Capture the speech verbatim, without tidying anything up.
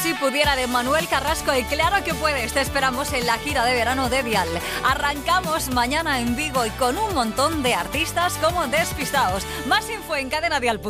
si pudiera, de Manuel Carrasco, y claro que puedes, te esperamos en la gira de verano de Dial. Arrancamos mañana en Vigo y con un montón de artistas como Despistaos. Más info en cadena dial punto com.